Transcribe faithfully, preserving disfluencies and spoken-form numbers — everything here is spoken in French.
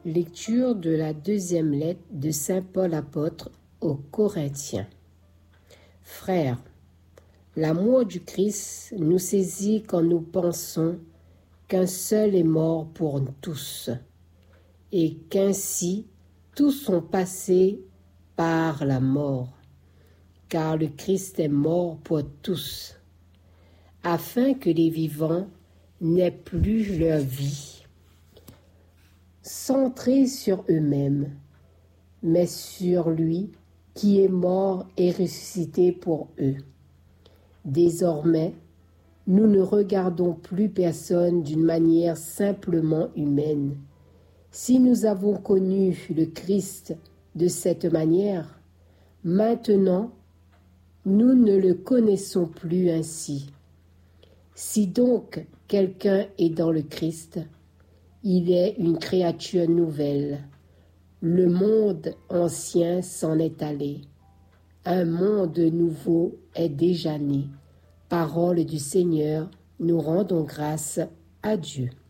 Lecture de la deuxième lettre de saint Paul apôtre aux Corinthiens. Frères, l'amour du Christ nous saisit quand nous pensons qu'un seul est mort pour tous, et qu'ainsi tous sont passés par la mort, car le Christ est mort pour tous, afin que les vivants n'aient plus leur vie centrés sur eux-mêmes, mais sur lui qui est mort et ressuscité pour eux. Désormais, nous ne regardons plus personne d'une manière simplement humaine. Si nous avons connu le Christ de cette manière, maintenant, nous ne le connaissons plus ainsi. Si donc quelqu'un est dans le Christ, il est une créature nouvelle. Le monde ancien s'en est allé. Un monde nouveau est déjà né. Parole du Seigneur, nous rendons grâce à Dieu.